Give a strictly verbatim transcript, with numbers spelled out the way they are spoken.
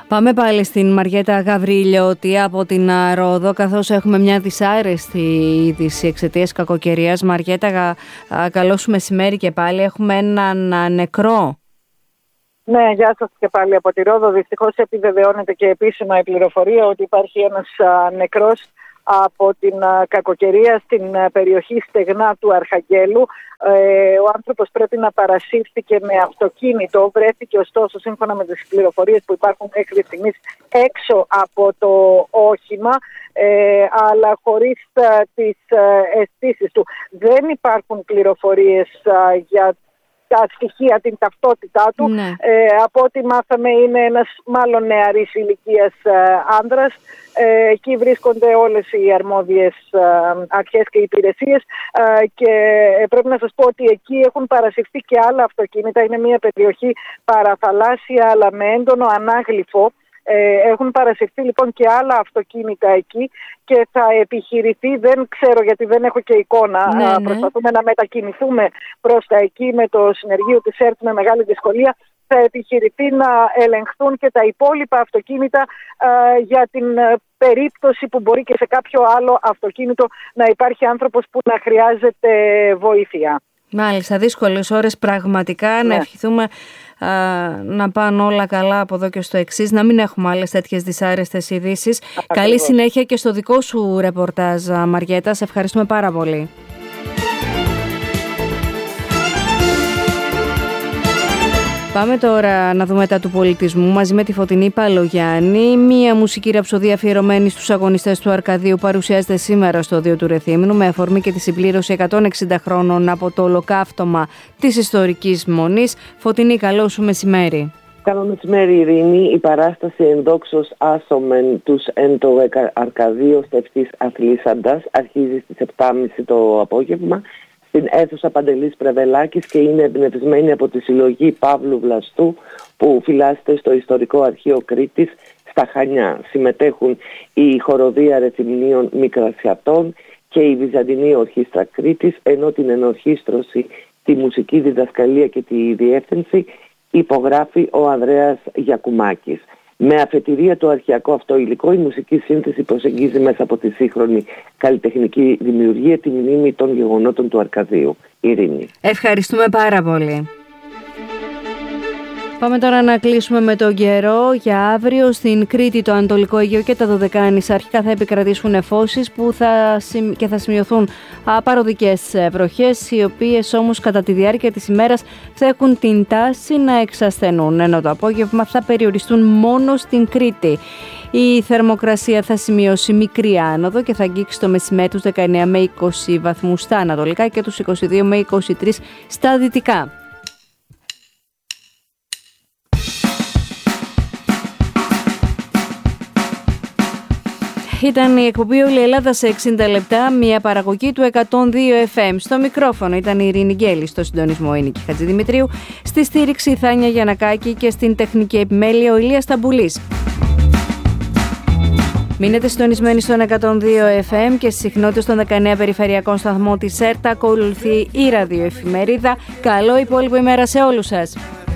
Πάμε πάλι στην Μαριέτα Γαβριλιώτη από την Ρόδο, καθώς έχουμε μια δυσάρεστη είδηση εξαιτίας κακοκαιρίας. Μαριέτα, καλό σου μεσημέρι και πάλι. Έχουμε έναν νεκρό. Ναι, γεια σας και πάλι από τη Ρόδο. Δυστυχώς επιβεβαιώνεται και επίσημα η πληροφορία ότι υπάρχει ένας α, νεκρός από την α, κακοκαιρία στην α, περιοχή Στεγνά του Αρχαγγέλου. Ε, ο άνθρωπος πρέπει να παρασύρθηκε με αυτοκίνητο. Βρέθηκε ωστόσο, σύμφωνα με τις πληροφορίες που υπάρχουν μέχρι στιγμής, έξω από το όχημα, ε, αλλά χωρίς α, τις α, αισθήσεις του. Δεν υπάρχουν πληροφορίες α, για τα στοιχεία, την ταυτότητά του. Ναι. Ε, από ό,τι μάθαμε είναι ένας μάλλον νεαρής ηλικίας ε, άνδρας. Ε, εκεί βρίσκονται όλες οι αρμόδιες ε, αρχές και υπηρεσίες ε, και πρέπει να σας πω ότι εκεί έχουν παρασυρθεί και άλλα αυτοκίνητα. Είναι μια περιοχή παραθαλάσσια αλλά με έντονο ανάγλυφο. Έχουν παρασυρθεί λοιπόν και άλλα αυτοκίνητα εκεί και θα επιχειρηθεί, δεν ξέρω γιατί δεν έχω και εικόνα, ναι, ναι. προσπαθούμε να μετακινηθούμε προς τα εκεί με το συνεργείο της ΕΡΤ με μεγάλη δυσκολία. Θα επιχειρηθεί να ελεγχθούν και τα υπόλοιπα αυτοκίνητα α, για την περίπτωση που μπορεί και σε κάποιο άλλο αυτοκίνητο να υπάρχει άνθρωπος που να χρειάζεται βοήθεια. Μάλιστα, δύσκολες ώρες πραγματικά. Ναι. Να ευχηθούμε α, να πάνε όλα καλά από εδώ και στο εξής, να μην έχουμε άλλες τέτοιες δυσάρεστες ειδήσεις. Καλή συνέχεια και στο δικό σου ρεπορτάζ, Μαριέτα. Σε ευχαριστούμε πάρα πολύ. Πάμε τώρα να δούμε τα του πολιτισμού μαζί με τη Φωτεινή Παλογιάννη. Μία μουσική ραψοδία αφιερωμένη στους αγωνιστές του Αρκαδίου παρουσιάζεται σήμερα στο Οδείο του Ρεθύμνου με αφορμή και τη συμπλήρωση εκατόν εξήντα χρόνων από το ολοκαύτωμα της ιστορικής Μονής. Φωτεινή, καλό σου μεσημέρι. Καλό μεσημέρι, Ειρήνη. Η παράσταση «Ενδόξως άσομεν τους εν το Αρκαδίο στευτής αθλήσαντας» αρχίζει στις επτά και μισή το απόγευμα στην αίθουσα Παντελής Πρεβελάκης και είναι εμπνευσμένη από τη συλλογή Παύλου Βλαστού που φυλάσσεται στο Ιστορικό Αρχείο Κρήτης στα Χανιά. Συμμετέχουν η Χοροδία Ρεθυμνίων Μικρασιατών και η Βυζαντινή Ορχήστρα Κρήτης, ενώ την ενορχήστρωση, τη μουσική διδασκαλία και τη διεύθυνση υπογράφει ο Ανδρέας Γιακουμάκης. Με αφετηρία το αρχαιακό αυτό υλικό, η μουσική σύνθεση προσεγγίζει μέσα από τη σύγχρονη καλλιτεχνική δημιουργία τη μνήμη των γεγονότων του Αρκαδίου. Ειρήνη. Ευχαριστούμε πάρα πολύ. Πάμε τώρα να κλείσουμε με τον καιρό. Για αύριο στην Κρήτη, το Ανατολικό Αιγαίο και τα Δωδεκάνησα αρχικά θα επικρατήσουν νεφώσεις που θα, και θα σημειωθούν παροδικές βροχές, οι οποίες όμως κατά τη διάρκεια της ημέρας θα έχουν την τάση να εξασθενούν, ενώ το απόγευμα θα περιοριστούν μόνο στην Κρήτη. Η θερμοκρασία θα σημειώσει μικρή άνοδο και θα αγγίξει το μεσημέρι τους δεκαεννέα με είκοσι βαθμούς στα ανατολικά και τους είκοσι δύο με είκοσι τρεις στα δυτικά. Ήταν η εκπομπή «Όλη η Ελλάδα σε εξήντα λεπτά», μια παραγωγή του εκατόν δύο εφ εμ. Στο μικρόφωνο ήταν η Ειρήνη Γκέλη, στο συντονισμό η Νίκη Χατζηδημητρίου, στη στήριξη η Θάνια Γιαννακάκη και στην τεχνική επιμέλεια ο Ηλίας Ταμπουλής. Μείνετε συντονισμένοι στον εκατόν δύο εφ εμ και στις συχνότητες των δεκαεννέα περιφερειακών σταθμών της ΕΡΤ. Ακολουθεί η ραδιοεφημερίδα. Καλό υπόλοιπο ημέρα σε όλους σας.